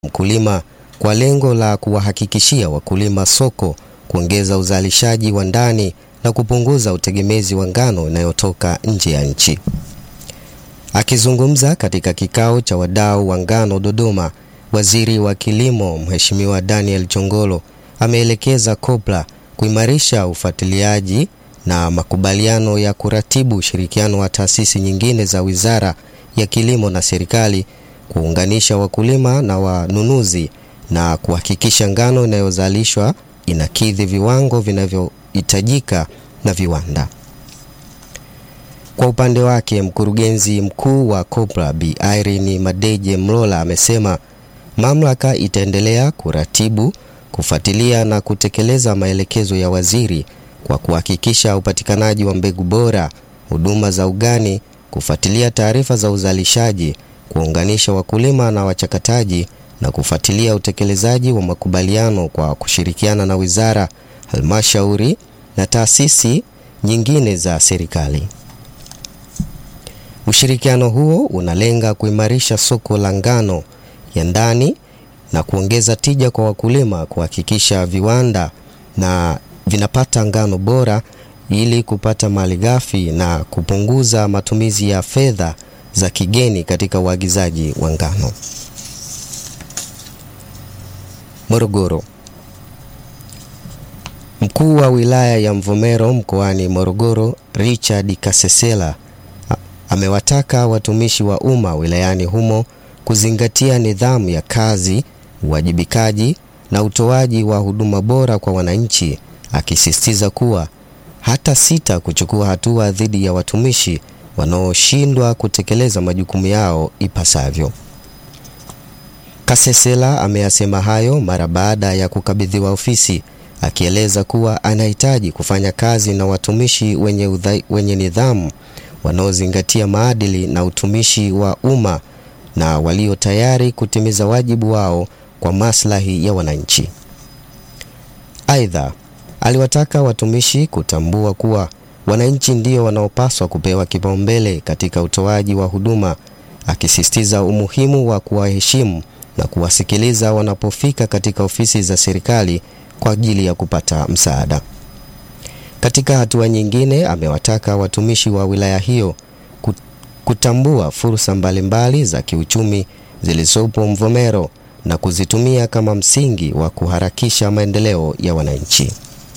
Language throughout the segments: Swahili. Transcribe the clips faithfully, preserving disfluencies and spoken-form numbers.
mkulima kwa lengo la kuwahakikishia wakulima soko, kuongeza uzalishaji wa ndani na kupunguza utegemezi wa ngano inayotoka nje ya nchi. Akizungumza katika kikao cha wadau wa ngano Dodoma, Waziri wa Kilimo Mheshimiwa Daniel Chongolo ameelekeza COPRA kuimarisha ufuatiliaji na makubaliano ya kuratibu ushirikiano wa taasisi nyingine za Wizara ya Kilimo na serikali, kuunganisha wakulima na wanunuzi na kuhakikisha ngano inayozalishwa inakidhi viwango vinavyohitajika na viwanda. Kwa upande wake, mkurugenzi mkuu wa COPRA Bi Irene Madeje Mlola amesema mamlaka itaendelea kuratibu, kufuatilia na kutekeleza maelekezo ya waziri kwa kuhakikisha upatikanaji wa mbegu bora, huduma za ugani, kufuatilia taarifa za uzalishaji, kuunganisha wakulima na wachakataji na kufuatilia utekelezaji wa makubaliano kwa kushirikiana na wizara, halmashauri na taasisi nyingine za serikali. Ushirikiano huo unalenga kuimarisha soko la ngano ya ndani na kuongeza tija kwa wakulima, kuhakikisha viwanda na vinapata ngano bora ili kupata malighafi na kupunguza matumizi ya fedha za kigeni katika uagizaji wa ngano. Morogoro. Mkuu wa wilaya ya Mvomero mkoani Morogoro, Richard Kasesela, amewataka watumishi wa umma wilayani humo kuzingatia nidhamu ya kazi, uwajibikaji na utoaji wa huduma bora kwa wananchi, akisisitiza kuwa hata sita kuchukua hatua dhidi ya watumishi wanaoshindwa kutekeleza majukumu yao ipasavyo. Kasesela ameyasema hayo mara baada ya kukabidhiwa ofisi, akieleza kuwa anahitaji kufanya kazi na watumishi wenye, udhai, wenye nidhamu, wanaozingatia maadili na utumishi wa umma na walio tayari kutimiza wajibu wao kwa maslahi ya wananchi. Aidha, aliwataka watumishi kutambua kuwa wananchi ndio wanaopaswa kupewa kipaumbele katika utoaji wa huduma, akisisitiza umuhimu wa kuwaheshimu na kuwasikiliza wanapofika katika ofisi za serikali kwa ajili ya kupata msaada. Katika hatua nyingine, amewataka watumishi wa wilaya hiyo kutambua fursa mbalimbali za kiuchumi zilizopo Mvomero na kuzitumia kama msingi wa kuharakisha maendeleo ya wananchi.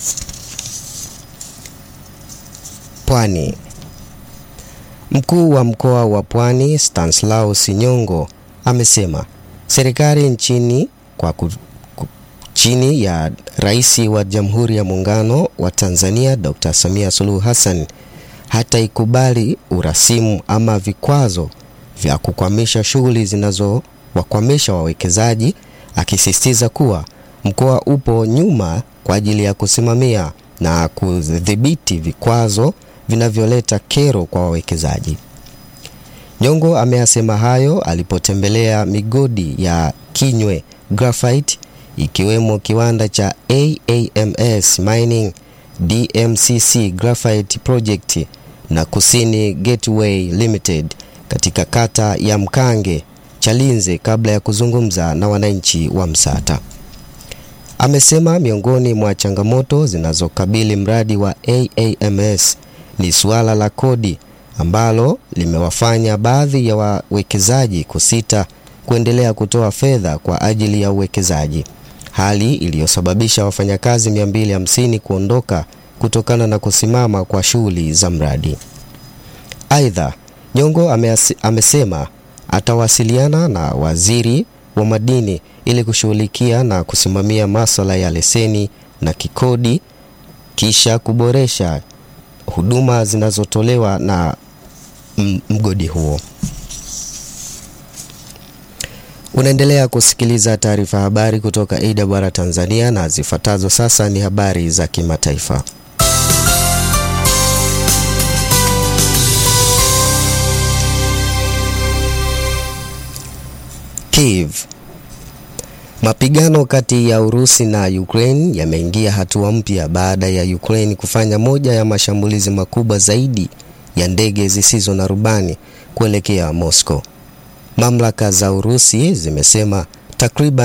Pwani. Mkuu wa mkoa wa Pwani Stanislaus Nyongo amesema serikali nchini kwa ku, ku, chini ya Rais wa Jamhuri ya Muungano wa Tanzania Doctor Samia Suluhu Hassan hata ikubali urasimu ama vikwazo vya kukwamisha shughuli zinazowakwamisha wawekezaji, akisisitiza kuwa mkoa upo nyuma kwa ajili ya kusimamia na kudhibiti vikwazo vinavyoleta kero kwa wawekezaji. Nyongo ameyasema hayo alipotembelea migodi ya Kinywe Graphite, ikiwemo kiwanda cha A A M S Mining D M C C Graphite Project na Kusini Gateway Limited katika kata ya Mkange, Chalinze, kabla ya kuzungumza na wananchi wa Msata. Amesema miongoni mwa changamoto zinazokabili mradi wa A A M S ni suala la kodi ambalo limewafanya baadhi ya wawekezaji kusita kuendelea kutoa fedha kwa ajili ya uwekezaji, hali iliyosababisha wafanyakazi mia mbili hamsini kuondoka kutokana na kusimama kwa shughuli za mradi. Aidha, Nyongo amesema atawasiliana na waziri wa madini ili kushughulikia na kusimamia masuala ya leseni na kikodi, kisha kuboresha huduma zinazotolewa na mgodi huo. Unaendelea kusikiliza taarifa habari kutoka A W R Tanzania, na zifuatazo sasa ni habari za kimataifa. Kiev. Mapigano kati ya Urusi na Ukraine yameingia hatua mpya baada ya Ukraine kufanya moja ya mashambulizi makubwa zaidi ya ndege zisizo na rubani kuelekea Moscow. Mamlaka za Urusi zimesema takriban